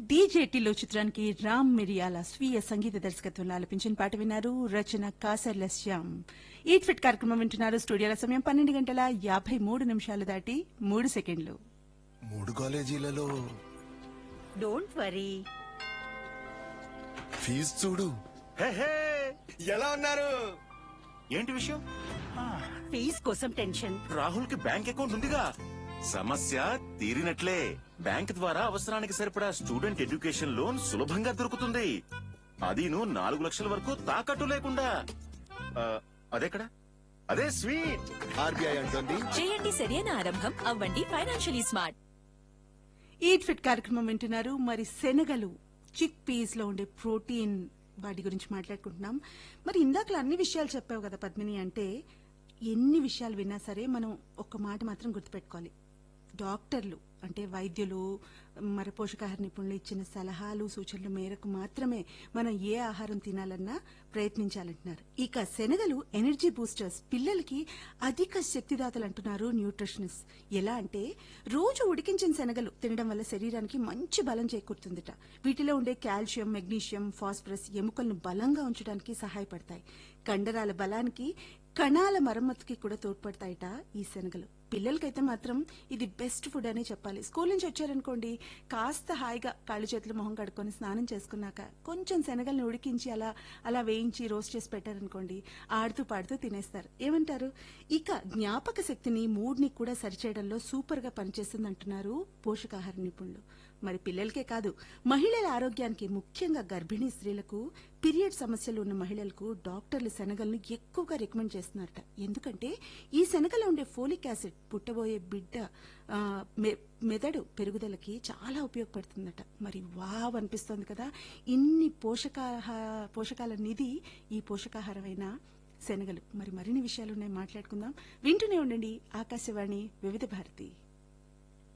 డీజేటీలో చిత్రానికి రామ్ మిరియాల స్వీయ సంగీత దర్శకత్వంలో ఆలపించిన పాట విన్నారు. రచన కాసర్ల శ్యామ్. ఈట్ ఫిట్ కార్యక్రమం వింటున్నారు. స్టూడియోల సమయం 12:53 దాటి 3 సెకండ్లు. 3 కాలేజీలలో డోంట్ వరీ, ఫీజు చూడు. ఎలా ఉన్నారు? ఏంటి విషయం? ఫీజ్ కోసం టెన్షన్. రాహుల్ కి బ్యాంక్ అకౌంట్ ఉందిగా, సమస్య తీరినట్లే. బ్యాంక్ ద్వారా అవసరానికి సరిపడా స్టూడెంట్ ఎడ్యుకేషన్ లోన్ సులభంగా దొరుకుతుంది. అదీను 4 లక్షల వరకు తాకట్టు లేకుండా. అదెక్కడ? అదే స్వీట్. ఆర్బీఐ అంటుంది, చేయండి సరైన ఆరంభం, అవ్వండి ఫైనాన్షియలీ స్మార్ట్. ఈట్ ఫిట్ కార్యక్రమం వింటున్నారు. మరి శనగలు, చిక్ పీస్ లో ఉండే ప్రోటీన్, వాటి గురించి మాట్లాడుకుంటున్నాం. మరి ఇందాకలా అన్ని విషయాలు చెప్పావు కదా పద్మిని. అంటే ఎన్ని విషయాలు విన్నా సరే మనం ఒక్క మాట మాత్రం గుర్తుపెట్టుకోవాలి. డాక్టర్లు అంటే వైద్యులు, మరి పోషకాహార నిపుణులు ఇచ్చిన సలహాలు సూచనల మేరకు మాత్రమే మనం ఏ ఆహారం తినాలన్నా ప్రయత్నించాలంటున్నారు. ఇక శనగలు ఎనర్జీ బూస్టర్స్, పిల్లలకి అధిక శక్తిదాతలు అంటున్నారు న్యూట్రిషనిస్ట్. ఎలా అంటే రోజు ఉడికించిన శనగలు తినడం వల్ల శరీరానికి మంచి బలం చేకూరుతుందట. వీటిలో ఉండే కాల్షియం, మెగ్నీషియం, ఫాస్ఫరస్ ఎముకలను బలంగా ఉంచడానికి సహాయపడతాయి. కండరాల బలానికి, కణాల మరమ్మతుకి కూడా తోడ్పడతాయట ఈ శనగలు. పిల్లలకైతే మాత్రం ఇది బెస్ట్ ఫుడ్ అనే చెప్పాలి. స్కూల్ నుంచి వచ్చారనుకోండి, కాస్త హాయిగా కాళ్ళు చేతులు మొహం కడుక్కొని స్నానం చేసుకున్నాక కొంచెం శనగల్ని ఉడికించి అలా వేయించి రోస్ట్ చేసి పెట్టారనుకోండి, ఆడుతూ పాడుతూ తినేస్తారు. ఏమంటారు? ఇక జ్ఞాపక శక్తిని, మూడ్ని కూడా సరిచేయడంలో సూపర్ గా పనిచేస్తుంది అంటున్నారు పోషకాహార నిపుణులు. మరి పిల్లలకే కాదు, మహిళల ఆరోగ్యానికి, ముఖ్యంగా గర్భిణీ స్త్రీలకు, పీరియడ్ సమస్యలు ఉన్న మహిళలకు డాక్టర్లు శనగలను ఎక్కువగా రికమెండ్ చేస్తున్నారట. ఎందుకంటే ఈ శనగలో ఉండే ఫోలిక్ యాసిడ్ పుట్టబోయే బిడ్డ మెదడు పెరుగుదలకి చాలా ఉపయోగపడుతుందట. మరి వావ్ అనిపిస్తోంది కదా. ఇన్ని పోషకాల నిధి ఈ పోషకాహారమైన శనగలు. మరి మరిన్ని విషయాలున్నాయి, మాట్లాడుకుందాం. వింటూనే ఉండండి ఆకాశవాణి వివిధ భారతి.